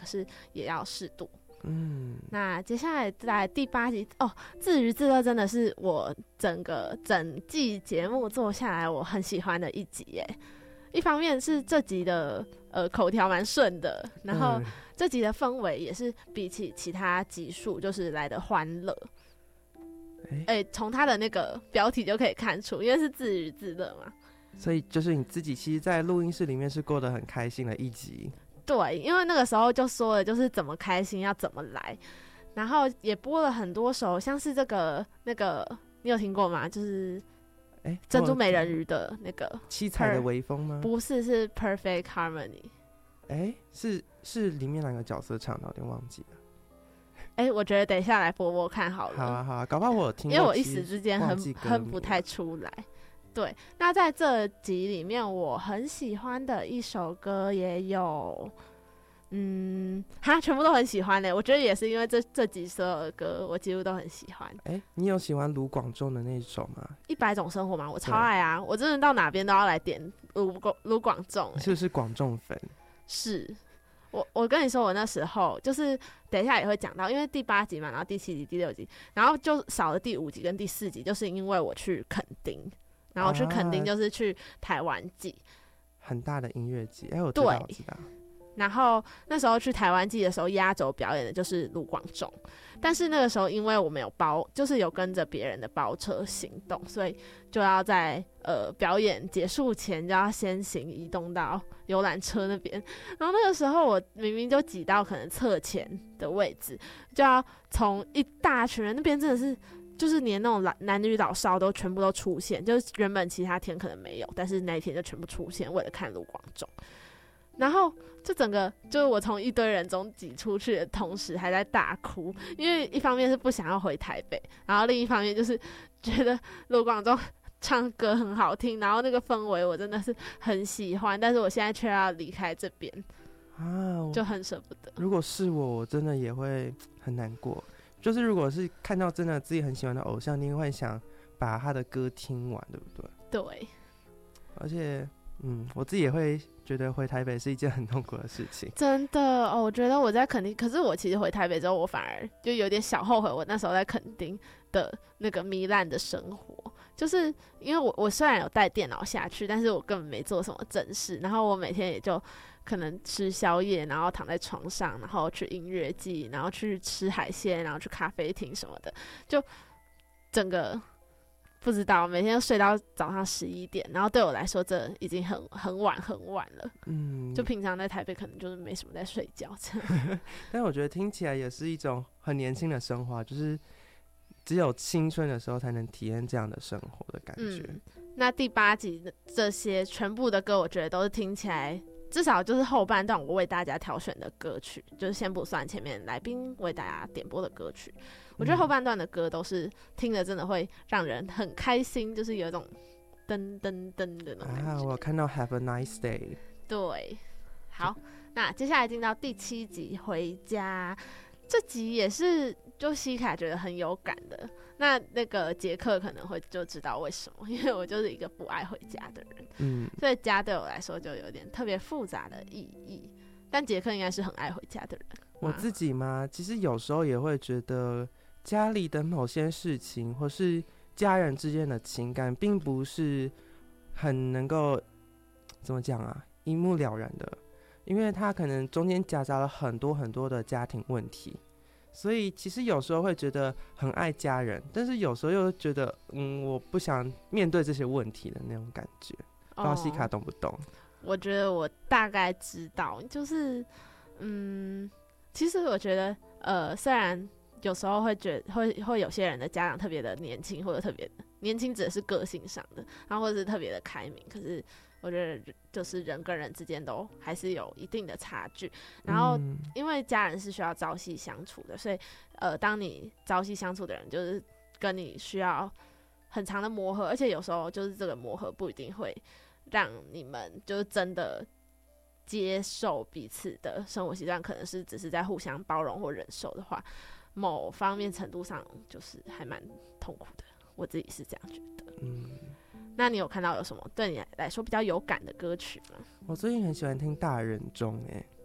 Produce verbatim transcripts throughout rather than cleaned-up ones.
可是也要适度。 嗯， 那接下来在第八集哦，自娱自乐真的是我整个整季节目做下来我很喜欢的一集耶。一方面是这集的呃口条蛮顺的，然后这集的氛围也是比起其他集数就是来的欢乐。哎，从、欸、他的那个标题就可以看出，因为是自娱自乐嘛， 所以就是你自己其实在录音室里面是过得很开心的一集。对， 因为那个时候就说了就是怎么开心要怎么来，然后也播了很多首像是这个那个你有听过吗？就是珍珠美人鱼的那个七彩的微风吗？ 不是，是 Perfect Harmony。 哎，是是里面哪个角色唱的？有点忘记了。 哎、欸，我觉得等一下来播播看好了。 好啊好啊，搞不好我有听过， 因为我一时之间哼哼不太出来。对，那在这集里面我很喜欢的一首歌也有，嗯，哈，全部都很喜欢嘞。我觉得也是因为这这几首的歌我几乎都很喜欢。 哎、欸，你有喜欢卢广仲的那一首吗？ 一百种生活吗？我超爱啊！我真的到哪边都要来点卢卢广仲。 你是不是广仲粉？ 是。我我跟你说，我那时候就是等一下也会讲到，因为第八集嘛，然后第七集、第六集，然后就少了第五集跟第四集，就是因为我去垦丁，然后我去垦丁就是去台湾季、 啊，很大的音乐季。哎、欸，我知道，我知道。 然后那时候去台湾季的时候，压轴表演的就是卢广仲，但是那个时候因为我们有包，就是有跟着别人的包车行动，所以就要在呃表演结束前就要先行移动到游览车那边。然后那个时候我明明就挤到可能侧前的位置，就要从一大群人那边真的是。就是连那种男女老少都全部都出现，就是原本其他天可能没有，但是那一天就全部出现，为了看卢广仲。然后就整个就是我从一堆人中挤出去的同时还在大哭，因为一方面是不想要回台北，然后另一方面就是觉得卢广仲唱歌很好听，然后那个氛围我真的是很喜欢，但是我现在却要离开这边啊，就很舍不得。 如果是我，我真的也会很难过。就是如果是看到真的自己很喜欢的偶像，你会想把他的歌听完，对不对？ 对。 而且，嗯，我自己也会觉得回台北是一件很痛苦的事情。 真的哦，我觉得我在垦丁，可是我其实回台北之后，我反而就有点小后悔，我那时候在垦丁的那个糜烂的生活，就是因为我我虽然有带电脑下去，但是我根本没做什么正事，然后我每天也就。可能吃宵夜，然后躺在床上，然后去音乐季，然后去吃海鲜，然后去咖啡厅什么的，就整个不知道每天睡到早上十一点，然后对我来说这已经很很晚很晚了。嗯，就平常在台北可能就是没什么在睡觉这样。 但我觉得听起来也是一种很年轻的生活，就是只有青春的时候才能体验这样的生活的感觉。 嗯，那第八集的这些全部的歌，我觉得都是听起来。至少就是后半段我为大家挑选的歌曲，就是先不算前面来宾为大家点播的歌曲，我觉得后半段的歌都是听了真的会让人很开心，就是有一种噔噔噔的那种感觉。 啊，我看到 Have a nice day。 对，好，那接下来进到第七集回家，这集也是就西卡觉得很有感的。那那个杰克可能会就知道为什么，因为我就是一个不爱回家的人，嗯，所以家对我来说就有点特别复杂的意义。但杰克应该是很爱回家的人。 我自己嘛，其实有时候也会觉得家里的某些事情，或是家人之间的情感，并不是很能够怎么讲啊，一目了然的，因为它可能中间夹杂了很多很多的家庭问题。所以其实有时候会觉得很爱家人，但是有时候又觉得嗯，我不想面对这些问题的那种感觉。不知道西卡懂不懂？ 我觉得我大概知道，就是嗯，其实我觉得呃，虽然有时候会觉得会会有些人的家长特别的年轻，或者特别的年轻指的是个性上的，然后或者是特别的开明，可是我觉得就是人跟人之间都还是有一定的差距。然后因为家人是需要朝夕相处的，所以呃，当你朝夕相处的人就是跟你需要很长的磨合，而且有时候就是这个磨合不一定会让你们就是真的接受彼此的生活习惯，可能是只是在互相包容或忍受的话，某方面程度上就是还蛮痛苦的。我自己是这样觉得。嗯，那你有看到有什么对你来说比较有感的歌曲吗？ 我最近很喜欢听大人中，哎，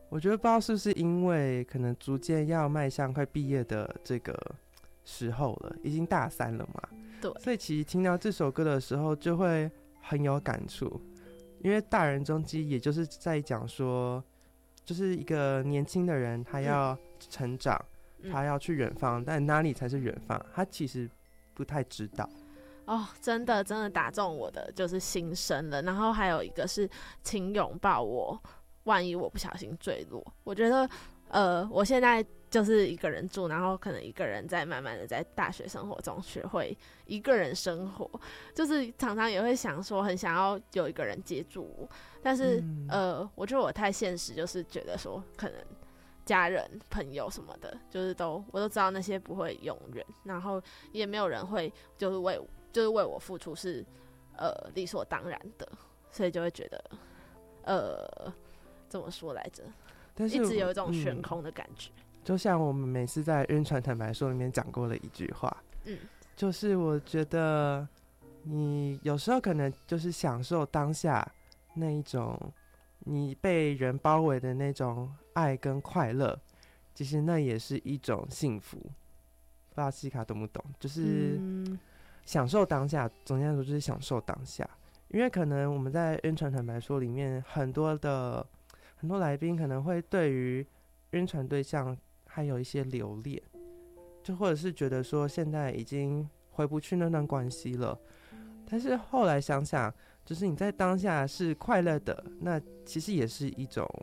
我觉得不知道是不是因为可能逐渐要迈向快毕业的这个时候了，已经大三了嘛， 对， 所以其实听到这首歌的时候就会很有感触，因为大人中基也就是在讲说，就是一个年轻的人他要成长，嗯、他要去远方，但哪里才是远方，他其实不太知道。 哦，真的真的打中我的就是心声了。然后还有一个是请拥抱我，万一我不小心坠落。我觉得呃我现在就是一个人住，然后可能一个人在慢慢的在大学生活中学会一个人生活，就是常常也会想说很想要有一个人接住我，但是、嗯、呃我觉得我太现实，就是觉得说可能家人朋友什么的，就是都我都知道那些不会永远，然后也没有人会就是为就是为我付出是呃理所当然的，所以就会觉得呃怎么说来着，但是一直有一种悬空的感觉、嗯、 就像我们每次在晕船坦白说里面讲过的一句话，嗯，就是我觉得你有时候可能就是享受当下那一种你被人包围的那种爱跟快乐，其实那也是一种幸福。不知道西卡懂不懂，就是享受当下，总结来说就是享受当下。因为可能我们在晕船坦白说里面很多的很多来宾可能会对于晕船对象还有一些留恋，就或者是觉得说现在已经回不去那段关系了，但是后来想想，就是你在当下是快乐的，那其实也是一种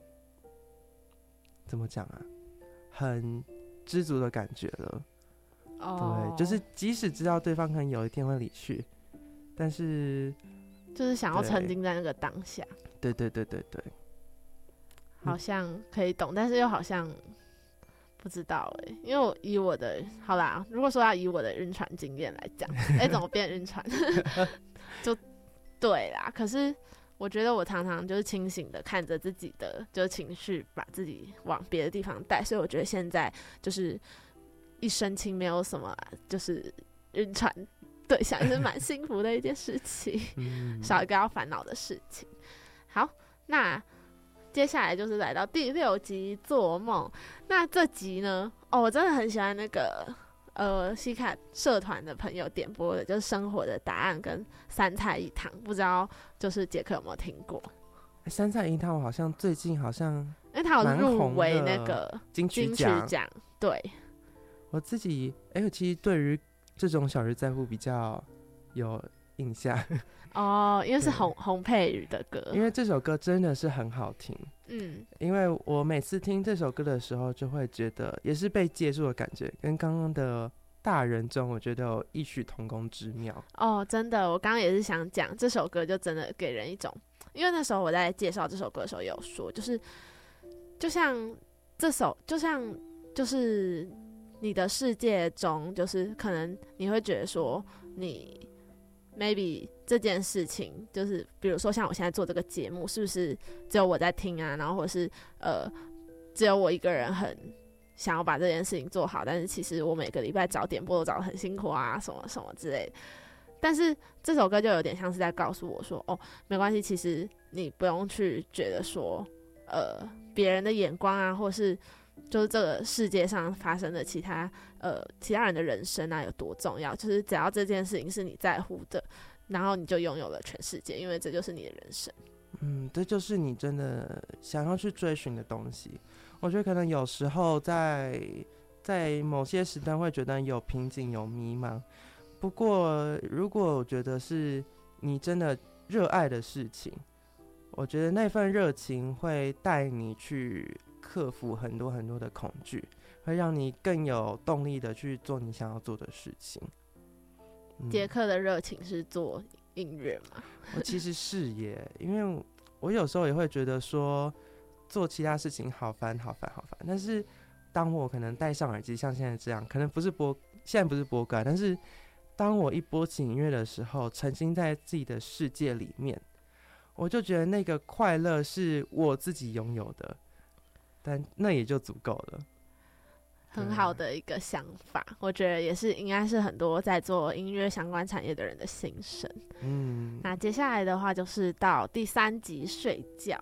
怎么讲啊，很知足的感觉了。哦，对，就是即使知道对方可能有一天会离去，但是就是想要沉浸在那个当下。 对对对对对， 好像可以懂，但是又好像不知道哎、欸，因为我以我的好啦，如果说要以我的晕船经验来讲，哎、欸，怎么变晕船？就对啦，可是我觉得我常常就是清醒的看着自己的就是情绪，把自己往别的地方带，所以我觉得现在就是一身轻，没有什么就是晕船对象，也是蛮幸福的一件事情，嗯、少一个要烦恼的事情。好，那接下来就是来到第六集做梦。那这集呢，哦，我真的很喜欢那个呃西卡社团的朋友点播的，就是生活的答案跟三菜一汤，不知道就是杰克有没有听过？ 三菜一汤我好像最近好像因为他有入围那个金曲奖， 对。 我自己哎、欸，其实对于这种小日在乎比较有印象哦，因为是洪洪佩瑜的歌， 因为这首歌真的是很好听，嗯，因为我每次听这首歌的时候，就会觉得也是被接住的感觉，跟刚刚的大人中，我觉得有异曲同工之妙。 哦，真的，我刚刚也是想讲这首歌，就真的给人一种，因为那时候我在介绍这首歌的时候也有说，就是就像这首，就像就是你的世界中，就是可能你会觉得说你。maybe 这件事情就是比如说像我现在做这个节目是不是只有我在听啊，然后或者是呃只有我一个人很想要把这件事情做好，但是其实我每个礼拜找点播都找得很辛苦啊什么什么之类的，但是这首歌就有点像是在告诉我说哦没关系，其实你不用去觉得说呃别人的眼光啊，或是就是这个世界上发生的其他呃其他人的人生啊有多重要，就是只要这件事情是你在乎的，然后你就拥有了全世界，因为这就是你的人生。 嗯，这就是你真的想要去追寻的东西。我觉得可能有时候在在某些时段会觉得有瓶颈有迷茫，不过如果我觉得是你真的热爱的事情，我觉得那份热情会带你去克服很多很多的恐惧，会让你更有动力的去做你想要做的事情。 杰克的热情是做音乐吗？ 我其实是耶，因为我有时候也会觉得说做其他事情好烦好烦好烦，但是当我可能戴上耳机，像现在这样，可能不是播现在不是播歌，但是当我一播起音乐的时候，沉浸在自己的世界里面，我就觉得那个快乐是我自己拥有的，但那也就足够了。 很好的一个想法，我觉得也是应该是很多在做音乐相关产业的人的心声。嗯，那接下来的话就是到第三集睡觉。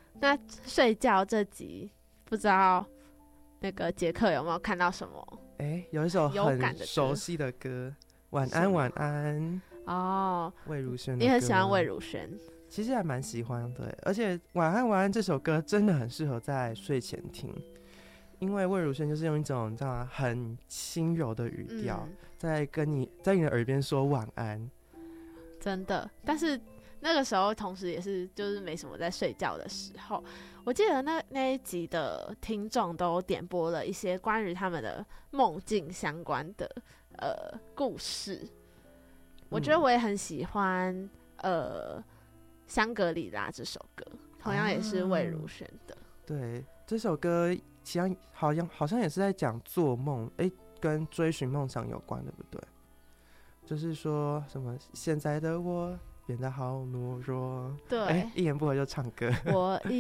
那睡觉这集不知道那个杰克有没有看到什么？ 哎、欸，有一首很熟悉的歌，晚安晚安。 哦， 魏如萱， 你很喜欢魏如萱？ 其实还蛮喜欢的，而且晚安晚安这首歌真的很适合在睡前听，因为魏如萱就是用一种你知道吗，很轻柔的语调、嗯，在跟你在你的耳边说晚安。 真的，但是那个时候同时也是就是没什么在睡觉的时候。我记得那那一集的听众都点播了一些关于他们的梦境相关的呃故事，我觉得我也很喜欢呃香格里拉这首歌，同样也是魏如萱的、啊。 对，这首歌其实好像好像也是在讲做梦，哎、欸，跟追寻梦想有关，对不对？就是说什么现在的我变得好懦弱， 对， 哎、欸，一言不合就唱歌， 我一